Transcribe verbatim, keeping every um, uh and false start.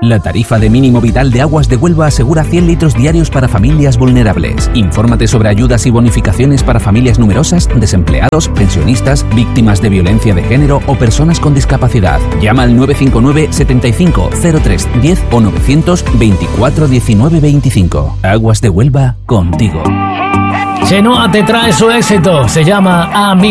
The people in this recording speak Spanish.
La tarifa de mínimo vital de Aguas de Huelva asegura cien litros diarios para familias vulnerables. Infórmate sobre ayudas y bonificaciones para familias numerosas, desempleados, pensionistas, víctimas de violencia de género o personas con discapacidad. Llama al nueve cinco nueve, setenta y cinco, cero tres, diez o novecientos veinticuatro diecinueve veinticinco. Aguas de Huelva, contigo. Chenoa te trae su éxito. Se llama A mí